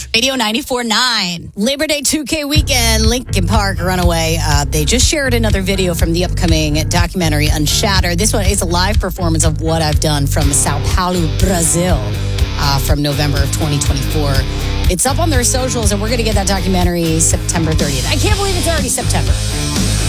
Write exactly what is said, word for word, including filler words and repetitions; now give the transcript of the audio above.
Radio ninety-four point nine. Labor Day two K weekend, Lincoln Park Runaway. Uh, they just shared another video from the upcoming documentary Unshattered. This one is a live performance of What I've Done from Sao Paulo, Brazil, uh, from November of twenty twenty-four. It's up on their socials, and we're going to get that documentary September thirtieth. I can't believe it's already September.